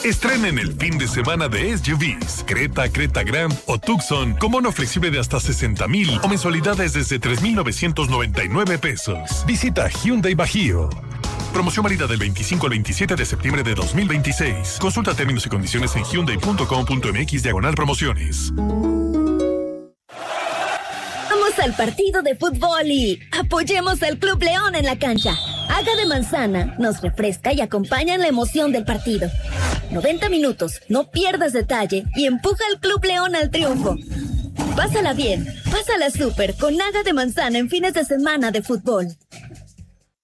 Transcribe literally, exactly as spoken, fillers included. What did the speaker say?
Estrenen el fin de semana de S U Vs, Creta, Creta Grand o Tucson con bono flexible de hasta sesenta mil o mensualidades desde tres mil novecientos noventa y nueve pesos. Visita Hyundai Bajío. Promoción válida del veinticinco al veintisiete de septiembre de dos mil veintiséis. Consulta términos y condiciones en hyundai punto com punto m x diagonal promociones. Vamos al partido de fútbol y apoyemos al Club León en la cancha. Haga de manzana, nos refresca y acompaña en la emoción del partido. noventa minutos, no pierdas detalle y empuja al Club León al triunfo. Pásala bien, pásala súper con Haga de manzana en fines de semana de fútbol.